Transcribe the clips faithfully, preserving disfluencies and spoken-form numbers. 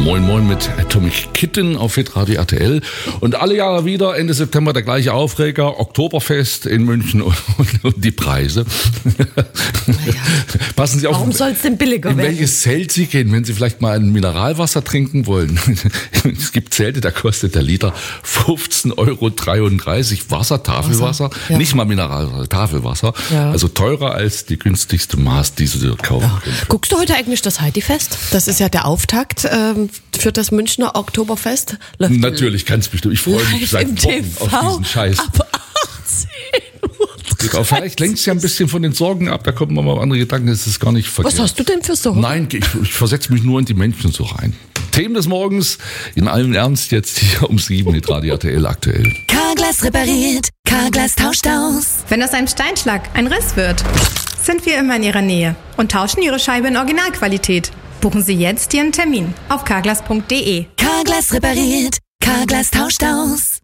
Moin Moin mit Atomic Kitten auf Hitradio R T L. Und alle Jahre wieder, Ende September, der gleiche Aufreger, Oktoberfest in München und, und, und die Preise. Ja. Passen Sie auf, warum soll es denn billiger in werden? welches Zelt Sie gehen, wenn Sie vielleicht mal ein Mineralwasser trinken wollen. Es gibt Zelte, da kostet der Liter fünfzehn Euro dreiunddreißig Wasser, Tafelwasser, Ja. nicht mal Mineralwasser, Tafelwasser. Ja. Also teurer als die günstigste Maß, die Sie kaufen Ja. können. Guckst du heute eigentlich das Heidi-Fest? Das ist ja der Auftakt ähm, für das Münchner Oktoberfest. Läuft Natürlich, ganz bestimmt. Ich freue mich live seit im Wochen T V auf diesen Scheiß. ab achtzehn Uhr. Aber vielleicht lenkt es ja ein bisschen von den Sorgen ab, da kommen wir mal auf andere Gedanken, das ist gar nicht verkehrt. Was hast du denn für Sorgen? Nein, ich, ich versetze mich nur in die Menschen so rein. Themen des Morgens, in allem Ernst, jetzt hier um sieben mit Radio R T L aktuell. Carglass repariert, Carglass tauscht aus. Wenn aus einem Steinschlag ein Riss wird, sind wir immer in Ihrer Nähe und tauschen Ihre Scheibe in Originalqualität. Buchen Sie jetzt Ihren Termin auf carglass punkt de. Carglass repariert, Carglass tauscht aus.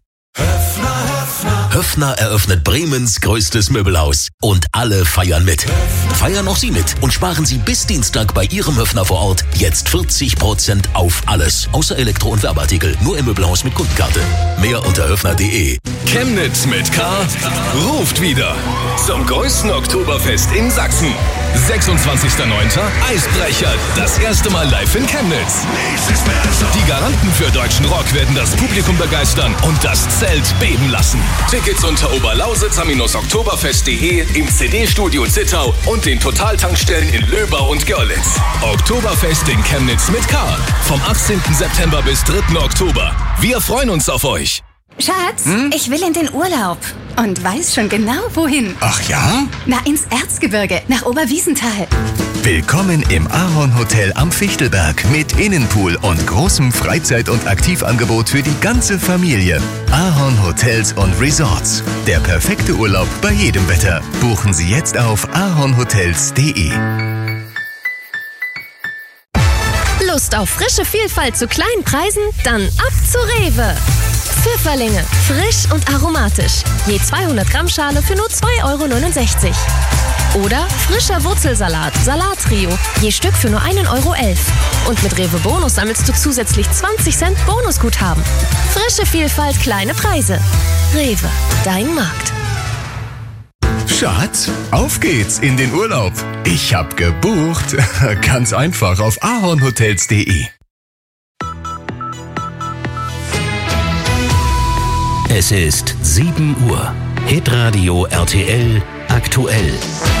Höffner eröffnet Bremens größtes Möbelhaus. Und alle feiern mit. Feiern auch Sie mit und sparen Sie bis Dienstag bei Ihrem Höffner vor Ort jetzt vierzig Prozent auf alles. Außer Elektro- und Werbeartikel. Nur im Möbelhaus mit Kundenkarte. Mehr unter höffner punkt de. Chemnitz mit K ruft wieder zum größten Oktoberfest in Sachsen. sechsundzwanzigster neunter Eisbrecher, das erste Mal live in Chemnitz. Die Garanten für deutschen Rock werden das Publikum begeistern und das Zelt beben lassen. Tickets unter oberlausitzer-oktoberfest punkt de, im C D-Studio Zittau und den Totaltankstellen in Löbau und Görlitz. Oktoberfest in Chemnitz mit K. Vom achtzehnten September bis dritten Oktober. Wir freuen uns auf euch. Schatz, hm? ich will in den Urlaub und weiß schon genau, wohin. Ach ja? Na, ins Erzgebirge, nach Oberwiesenthal. Willkommen im Ahorn Hotel am Fichtelberg mit Innenpool und großem Freizeit- und Aktivangebot für die ganze Familie. Ahorn Hotels und Resorts. Der perfekte Urlaub bei jedem Wetter. Buchen Sie jetzt auf ahorn hotels punkt de. Lust auf frische Vielfalt zu kleinen Preisen? Dann ab zu Rewe. Pfifferlinge, frisch und aromatisch. Je zweihundert Gramm Schale für nur zwei Euro neunundsechzig. Oder frischer Wurzelsalat, Salattrio, je Stück für nur ein Euro elf. Und mit Rewe Bonus sammelst du zusätzlich zwanzig Cent Bonusguthaben. Frische Vielfalt, kleine Preise. Rewe, dein Markt. Schatz, auf geht's in den Urlaub. Ich hab gebucht. Ganz einfach auf ahorn hotels punkt de. Es ist sieben Uhr. Hitradio R T L aktuell.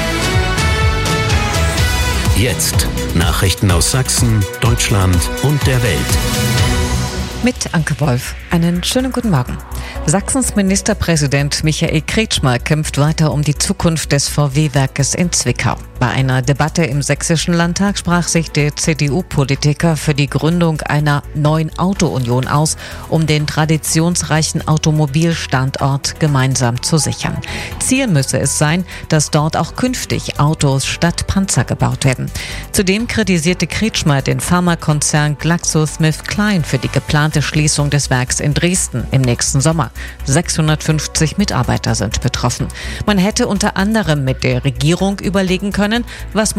Jetzt Nachrichten aus Sachsen, Deutschland und der Welt. Mit Anke Wolf. Einen schönen guten Morgen. Sachsens Ministerpräsident Michael Kretschmer kämpft weiter um die Zukunft des V W-Werkes in Zwickau. Bei einer Debatte im Sächsischen Landtag sprach sich der C D U-Politiker für die Gründung einer neuen Auto-Union aus, um den traditionsreichen Automobilstandort gemeinsam zu sichern. Ziel müsse es sein, dass dort auch künftig Autos statt Panzer gebaut werden. Zudem kritisierte Kretschmer den Pharmakonzern GlaxoSmithKline für die geplante Schließung des Werks in Dresden im nächsten Sommer. sechshundertfünfzig Mitarbeiter sind betroffen. Man hätte unter anderem mit der Regierung überlegen können, was man